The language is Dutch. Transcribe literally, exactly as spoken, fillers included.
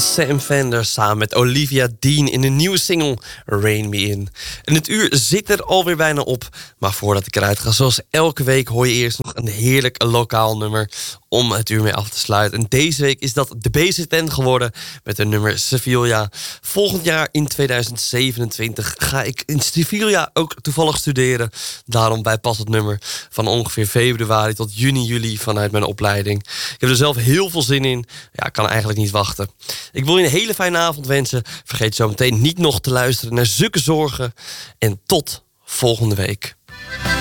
Sam Fender samen met Olivia Dean in de nieuwe single Rain Me In. En het uur zit er alweer bijna op. Maar voordat ik eruit ga, zoals elke week hoor je eerst nog een heerlijk lokaal nummer om het uur mee af te sluiten. En deze week is dat de B Z N geworden met het nummer Sevilla. Volgend jaar in tweeduizend zevenentwintig ga ik in Sevilla ook toevallig studeren. Daarom bijpast het nummer van ongeveer februari tot juni, juli vanuit mijn opleiding. Ik heb er zelf heel veel zin in. Ja, ik kan eigenlijk niet wachten. Ik wil je een hele fijne avond wensen. Vergeet zo meteen niet nog te luisteren naar Zulke Zorgen. En tot volgende week.